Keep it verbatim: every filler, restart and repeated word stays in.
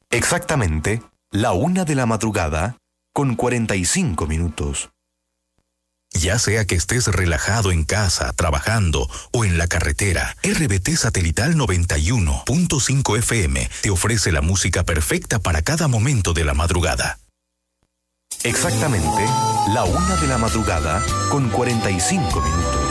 Exactamente, la una de la madrugada, con cuarenta y cinco minutos. Ya sea que estés relajado en casa, trabajando o en la carretera, R B T Satelital noventa y uno punto cinco F M te ofrece la música perfecta para cada momento de la madrugada. Exactamente, la una de la madrugada, con cuarenta y cinco minutos.